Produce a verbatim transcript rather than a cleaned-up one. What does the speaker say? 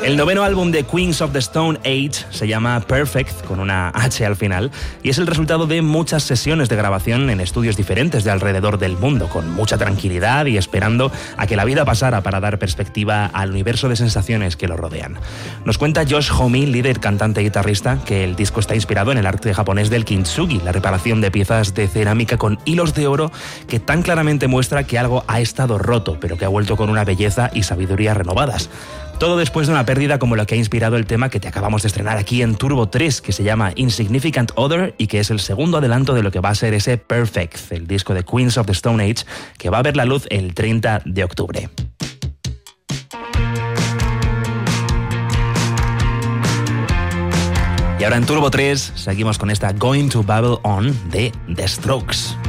El noveno álbum de Queens of the Stone Age se llama Perfect, con una H al final, y es el resultado de muchas sesiones de grabación en estudios diferentes de alrededor del mundo, con mucha tranquilidad y esperando a que la vida pasara para dar perspectiva al universo de sensaciones que lo rodean. Nos cuenta Josh Homme, líder, cantante y guitarrista, que el disco está inspirado en el arte japonés del kintsugi, la reparación de piezas de cerámica con hilos de oro que tan claramente muestra que algo ha estado roto, pero que ha vuelto con una belleza y sabiduría renovadas. Todo después de una pérdida como la que ha inspirado el tema que te acabamos de estrenar aquí en Turbo tres, que se llama Insignificant Other y que es el segundo adelanto de lo que va a ser ese Perfect, el disco de Queens of the Stone Age, que va a ver la luz el treinta de octubre. Y ahora en Turbo tres seguimos con esta Going to Babble On de The Strokes.